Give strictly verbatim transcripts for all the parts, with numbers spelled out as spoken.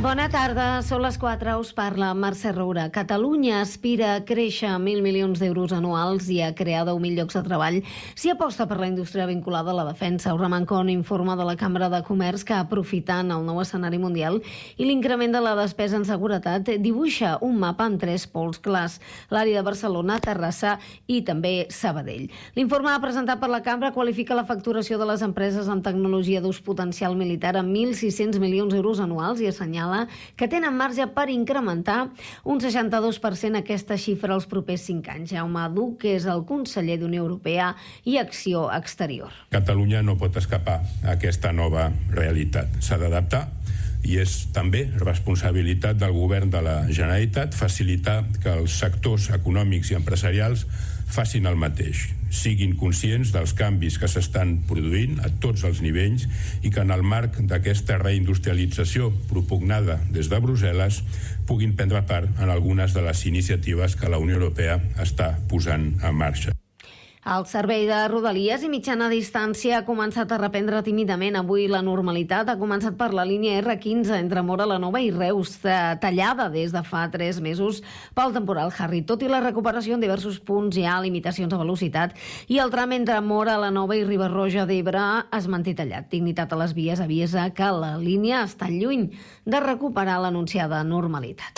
Bona tarda, són les quatre, us parla Mercè Roura. Catalunya aspira a créixer a mil milions d'euros anuals i a crear deu mil llocs de treball si aposta per la indústria vinculada a la defensa. Aura Mancón informa de la Cambra de Comerç que, aprofitant el nou escenari mundial i l'increment de la despesa en seguretat, dibuixa un mapa amb tres pols clars: l'àrea de Barcelona, Terrassa i també Sabadell. L'informe presentat per la Cambra qualifica la facturació de les empreses amb tecnologia d'ús potencial militar a mil sis-cents milions d'euros anuals i assenyala que tenen marge per incrementar un seixanta-dos per cent aquesta xifra els propers cinc anys. Jaume Duch, que és el conseller d'Unió Europea i Acció Exterior. Catalunya no pot escapar a aquesta nova realitat. S'ha d'adaptar i és també responsabilitat del govern de la Generalitat facilitar que els sectors econòmics i empresarials facin el mateix, siguin conscients dels canvis que s'estan produint a tots els nivells i que en el marc d'aquesta reindustrialització propugnada des de Brussel·les puguin prendre part en algunes de les iniciatives que la Unió Europea està posant en marxa. El servei de Rodalies i mitjana distància ha començat a reprendre tímidament. Avui la normalitat ha començat per la línia erre quinze entre Móra la Nova i Reus, tallada des de fa tres mesos pel temporal Harry. Tot i la recuperació en diversos punts hi ha limitacions de velocitat i el tram entre Móra la Nova i Riba-roja d'Ebre es manté tallat. Dignitat a les vies avisa que la línia està lluny de recuperar l'anunciada normalitat.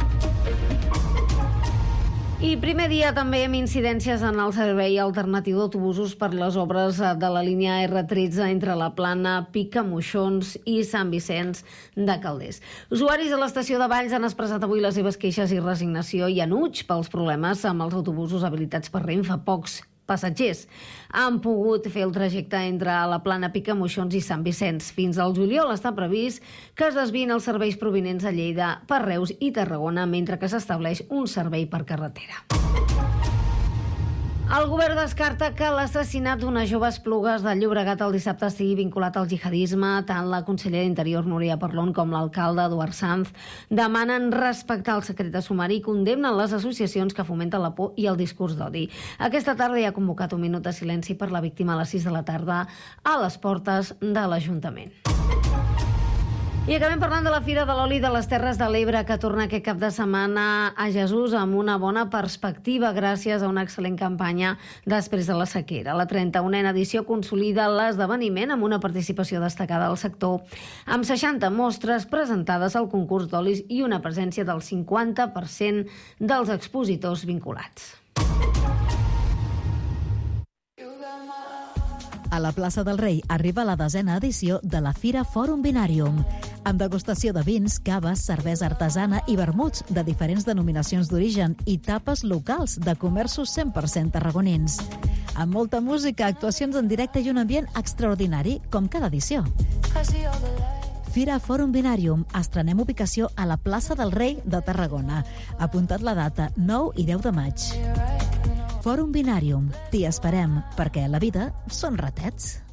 I primer dia també amb incidències en el servei alternatiu d'autobusos per les obres de la línia erre tretze entre la Plana, Picamoixons i Sant Vicenç de Calders. Usuaris de l'estació de Valls han expressat avui les seves queixes i resignació i enuig pels problemes amb els autobusos habilitats per Renfe. Pocs passatgers han pogut fer el trajecte entre la Plana, Picamoixons i Sant Vicenç. Fins al juliol està previst que es desviïn els serveis provinents de Lleida per Reus i Tarragona, mentre que s'estableix un servei per carretera. El govern descarta que l'assassinat d'unes joves Esplugues del Llobregat el dissabte estigui vinculat al jihadisme. Tant la consellera d'Interior, Núria Parlon, com l'alcalde, Eduard Sanz, demanen respectar el secret de sumari i condemnen les associacions que fomenten la por i el discurs d'odi. Aquesta tarda hi ha convocat un minut de silenci per la víctima a les sis de la tarda a les portes de l'Ajuntament. I acabem parlant de la Fira de l'Oli de les Terres de l'Ebre, que torna aquest cap de setmana a Jesús amb una bona perspectiva gràcies a una excel·lent campanya després de la sequera. La trenta-unena edició consolida l'esdeveniment amb una participació destacada del sector, amb seixanta mostres presentades al concurs d'olis i una presència del cinquanta per cent dels expositors vinculats. A la plaça del Rei arriba la desena edició de la Fira Fòrum Vinàrium, amb degustació de vins, caves, cervesa artesana i vermuts de diferents denominacions d'origen i tapes locals de comerços cent per cent tarragonins. Amb molta música, actuacions en directe i un ambient extraordinari, com cada edició. Fira Fòrum Vinàrium. Estrenem ubicació a la plaça del Rei de Tarragona. Apuntat la data, nou i deu de maig. Fòrum Vinàrium. T'hi esperem, perquè la vida són ratets.